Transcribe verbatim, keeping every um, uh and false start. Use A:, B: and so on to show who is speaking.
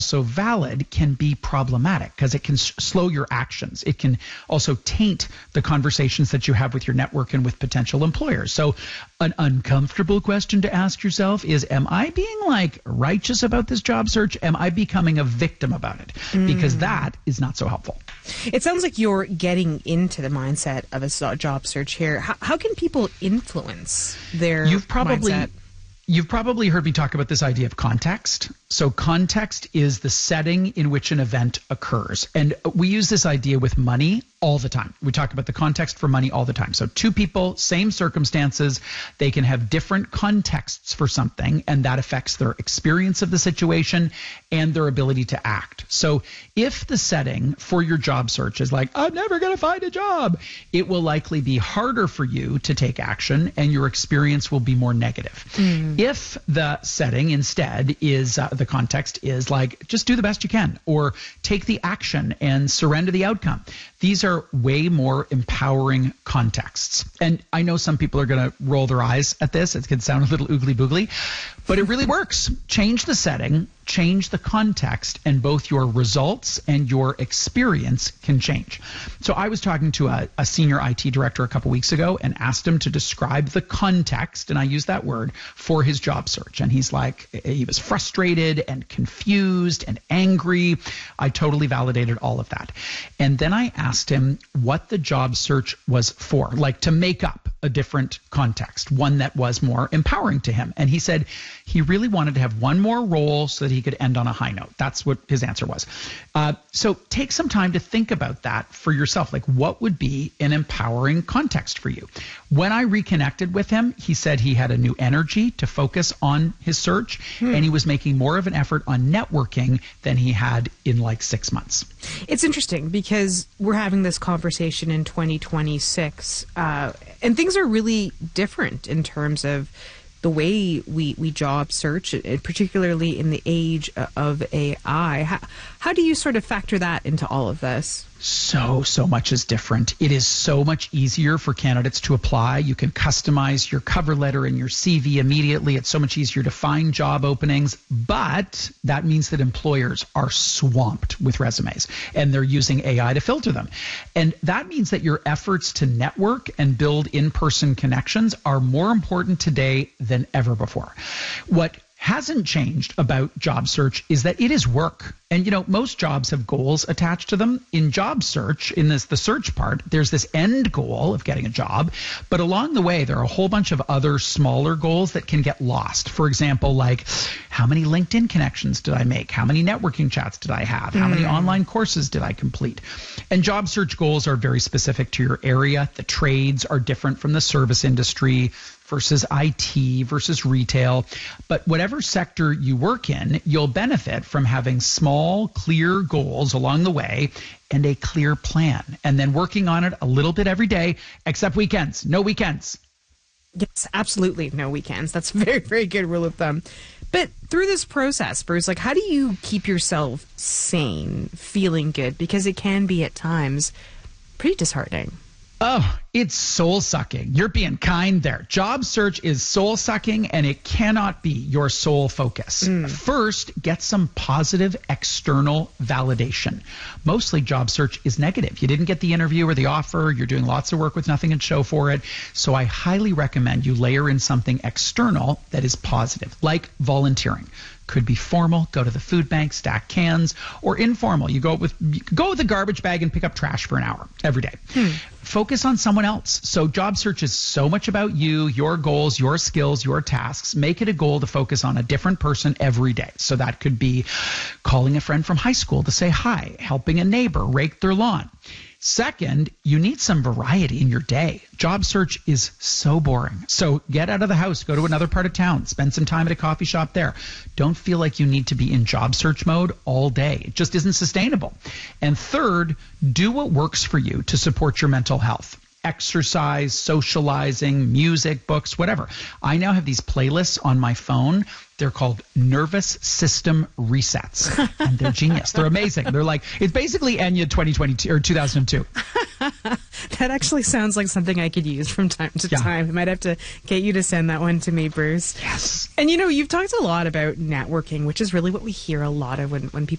A: also valid can be problematic because it can s- slow your actions. It can also taint the conversations that you have with your network and with potential employers. So an uncomfortable question to ask yourself is, am I being like righteous about this job search? Am I becoming a victim about it?
B: Mm.
A: Because that is not so helpful.
B: It sounds like you're getting into the mindset of a so- job search here. How, how can people influence their
A: You've probably
B: mindset?
A: You've probably heard me talk about this idea of context. So context is the setting in which an event occurs. And we use this idea with money all the time. We talk about the context for money all the time. So two people, same circumstances, they can have different contexts for something, and that affects their experience of the situation and their ability to act. So if the setting for your job search is like, I'm never going to find a job, it will likely be harder for you to take action and your experience will be more negative. Mm. If the setting instead is, uh, the context is like, just do the best you can or take the action and surrender the outcome. These are way more empowering contexts. And I know some people are going to roll their eyes at this. It can sound a little oogly boogly, but it really works. Change the setting, change the context, and both your results and your experience can change. So I was talking to a, a senior I T director a couple weeks ago and asked him to describe the context, and I use that word, for his job search. And he's like, he was frustrated and confused and angry. I totally validated all of that. And then I asked him what the job search was for, like to make up a different context, one that was more empowering to him. And he said he really wanted to have one more role so that he could end on a high note. That's what his answer was. Uh, so take some time to think about that for yourself. Like, what would be an empowering context for you? When I reconnected with him, he said he had a new energy to focus on his search, hmm. and he was making more of an effort on networking than he had in like six months.
B: It's interesting because we're having this conversation in twenty twenty-six, uh, and things are really different in terms of the way we, we job search, particularly in the age of A I. How, how do you sort of factor that into all of this?
A: So, so much is different. It is so much easier for candidates to apply. You can customize your cover letter and your C V immediately. It's so much easier to find job openings, but that means that employers are swamped with resumes and they're using A I to filter them. And that means that your efforts to network and build in-person connections are more important today than ever before. What hasn't changed about job search is that it is work. And, you know, most jobs have goals attached to them. In job search, in this the search part, there's this end goal of getting a job. But along the way, there are a whole bunch of other smaller goals that can get lost. For example, like, how many LinkedIn connections did I make? How many networking chats did I have? How many online courses did I complete? And job search goals are very specific to your area. The trades are different from the service industry versus I T versus retail. But whatever sector you work in, you'll benefit from having small, clear goals along the way and a clear plan, and then working on it a little bit every day, except weekends. No weekends.
B: Yes, absolutely no weekends. That's a very, very good rule of thumb. But through this process, Bruce, like, how do you keep yourself sane, feeling good? Because it can be at times pretty disheartening.
A: Oh, it's soul-sucking. You're being kind there. Job search is soul-sucking, and it cannot be your sole focus. Mm. First, get some positive external validation. Mostly job search is negative. You didn't get the interview or the offer. You're doing lots of work with nothing to show for it. So I highly recommend you layer in something external that is positive, like volunteering. Could be formal, go to the food bank, stack cans, or informal. You go with you go with a garbage bag and pick up trash for an hour every day. Hmm. Focus on someone else. So job search is so much about you, your goals, your skills, your tasks. Make it a goal to focus on a different person every day. So that could be calling a friend from high school to say hi, helping a neighbor rake their lawn. Second, you need some variety in your day. Job search is so boring. So get out of the house, go to another part of town, spend some time at a coffee shop there. Don't feel like you need to be in job search mode all day. It just isn't sustainable. And third, do what works for you to support your mental health. Exercise, socializing, music, books, whatever. I now have these playlists on my phone. They're called nervous system resets, and they're genius. They're amazing. They're like, it's basically Enya twenty twenty-two or two thousand two.
B: That actually sounds like something I could use from time to yeah. time. I might have to get you to send that one to me, Bruce.
A: Yes.
B: And you know, you've talked a lot about networking, which is really what we hear a lot of when, when people